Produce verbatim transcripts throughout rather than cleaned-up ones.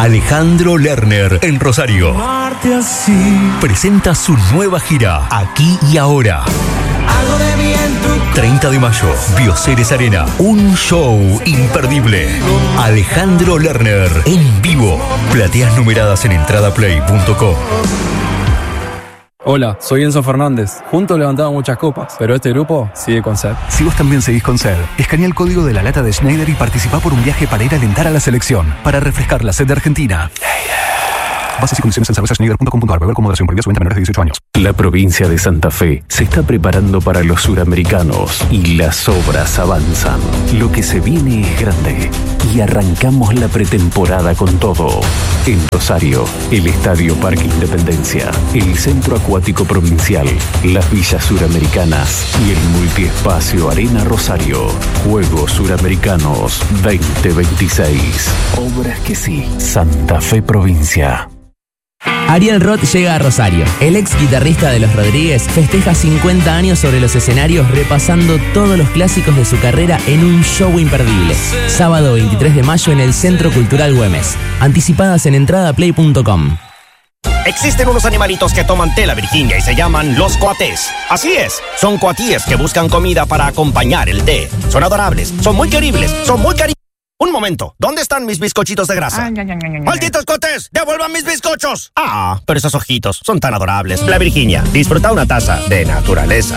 Alejandro Lerner en Rosario. Presenta su nueva gira, Aquí y Ahora. treinta de mayo, Bioceres Arena. Un show imperdible. Alejandro Lerner en vivo. Plateas numeradas en entrada play punto com. Hola, soy Enzo Fernández. Juntos levantamos muchas copas, pero este grupo sigue con sed. Si vos también seguís con sed, escanea el código de la lata de Schneider y participá por un viaje para ir a alentar a la selección, para refrescar la sed de Argentina. Bases y condiciones en cerveza schneider punto com punto a r. Beber con moderación. Prohibida su venta a menores de dieciocho años. La provincia de Santa Fe se está preparando para los suramericanos y las obras avanzan. Lo que se viene es grande y arrancamos la pretemporada con todo. En Rosario, el Estadio Parque Independencia, el Centro Acuático Provincial, las Villas Suramericanas y el Multiespacio Arena Rosario. Juegos Suramericanos veinte veintiséis. Obras que sí. Santa Fe Provincia. Ariel Roth llega a Rosario. El ex guitarrista de Los Rodríguez festeja cincuenta años sobre los escenarios repasando todos los clásicos de su carrera en un show imperdible. Sábado veintitrés de mayo en el Centro Cultural Güemes. Anticipadas en entrada play punto com. Existen unos animalitos que toman té la Virginia y se llaman los coatés. Así es, son coatíes que buscan comida para acompañar el té. Son adorables, son muy queribles, son muy cariñosos. Un momento, ¿dónde están mis bizcochitos de grasa? Ay, ay, ay, ay, ¡malditos cotés! ¡Devuelvan mis bizcochos! Ah, pero esos ojitos son tan adorables. La Virginia, disfruta una taza de naturaleza.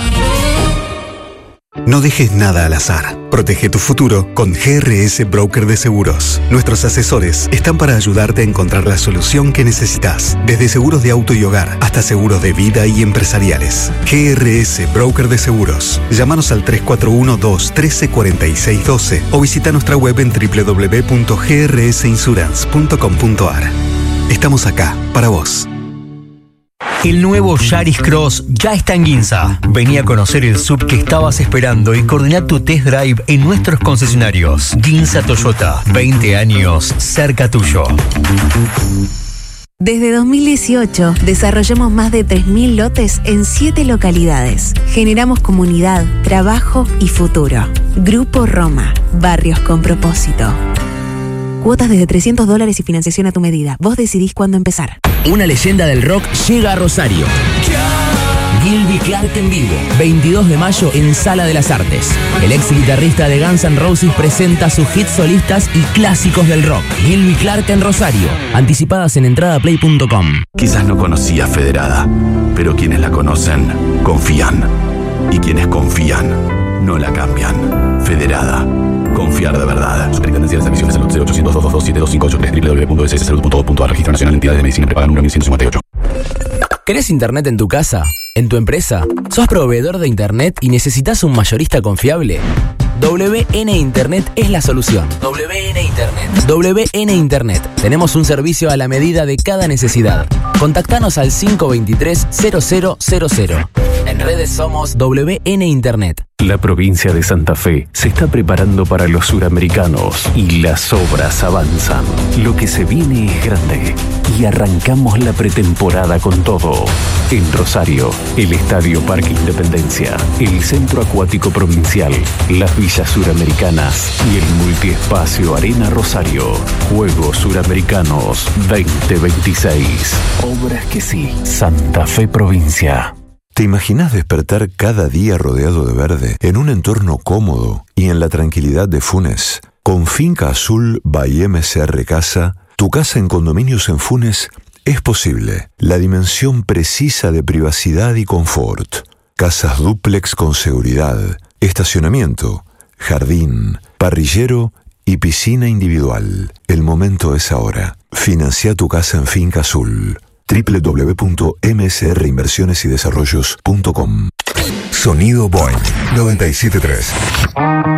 No dejes nada al azar. Protege tu futuro con G R S Broker de Seguros. Nuestros asesores están para ayudarte a encontrar la solución que necesitas. Desde seguros de auto y hogar hasta seguros de vida y empresariales. G R S Broker de Seguros. Llámanos al tres cuatro uno, dos uno tres, cuatro seis uno dos o visita nuestra web en doble u doble u doble u punto g r s insurance punto com punto a r. Estamos acá para vos. El nuevo Yaris Cross ya está en Ginza. Vení a conocer el sub que estabas esperando y coordinar tu test drive en nuestros concesionarios. Ginza Toyota, veinte años cerca tuyo. Desde dos mil dieciocho desarrollamos más de tres mil lotes en siete localidades. Generamos comunidad, trabajo y futuro. Grupo Roma, barrios con propósito. Cuotas desde trescientos dólares y financiación a tu medida. Vos decidís cuándo empezar. Una leyenda del rock llega a Rosario. Gilby Clarke en vivo, veintidós de mayo en Sala de las Artes. El ex guitarrista de Guns N' Roses presenta sus hits solistas y clásicos del rock. Gilby Clarke en Rosario. Anticipadas en entrada play punto com. Quizás no conocías Federada, pero quienes la conocen, confían. Y quienes confían, no la cambian. Federada. Confiar de verdad. Superintendencia de Servicios de Salud cero ochocientos, doscientos veintidós, siete dos cinco ocho tres, doble u doble u doble u punto s s salud punto gov punto a r. Registro Nacional de Entidades de Medicina Prepaga número mil ciento cincuenta y ocho. ¿Querés internet en tu casa? ¿En tu empresa? ¿Sos proveedor de internet y necesitas un mayorista confiable? W N Internet es la solución. W N Internet. W N Internet. Tenemos un servicio a la medida de cada necesidad. Contactanos al cinco dos tres, cero cero cero cero. En redes somos W N Internet. La provincia de Santa Fe se está preparando para los suramericanos y las obras avanzan. Lo que se viene es grande y arrancamos la pretemporada con todo. En Rosario, el Estadio Parque Independencia, el Centro Acuático Provincial, las Villas Suramericanas y el Multiespacio Arena Rosario. Juegos Suramericanos veinte veintiséis. Obras que sí. Santa Fe Provincia. ¿Te imaginas despertar cada día rodeado de verde, en un entorno cómodo y en la tranquilidad de Funes? Con Finca Azul by M C R Casa, tu casa en condominios en Funes es posible. La dimensión precisa de privacidad y confort. Casas dúplex con seguridad, estacionamiento, jardín, parrillero y piscina individual. El momento es ahora. Financia tu casa en Finca Azul. doble u doble u doble u punto m s r inversiones y desarrollos punto com. Sonido Boing noventa y siete punto tres.